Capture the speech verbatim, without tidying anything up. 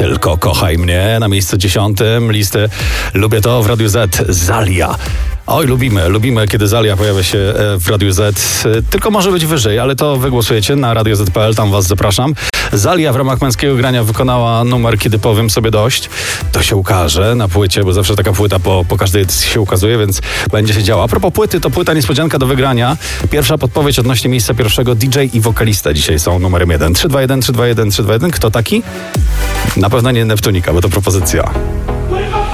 Tylko kochaj mnie. Na miejscu dziesiątym listy Lubię to w Radiu Z. Zalia. Oj, lubimy, lubimy, kiedy Zalia pojawia się w Radiu Z. Tylko może być wyżej, ale to wy głosujecie na radio zet kropka pe el, tam was zapraszam. Zalia w ramach męskiego grania wykonała numer Kiedy powiem sobie dość. To się ukaże na płycie, bo zawsze taka płyta po, po każdej edycji się ukazuje, więc będzie się działo. A propos płyty, to płyta niespodzianka do wygrania. Pierwsza podpowiedź odnośnie miejsca pierwszego. D J i wokalista dzisiaj są numerem jeden. trzy dwa jeden, trzy dwa jeden, trzy dwa jeden. Kto taki? Na pewno nie Neptunika, bo to propozycja.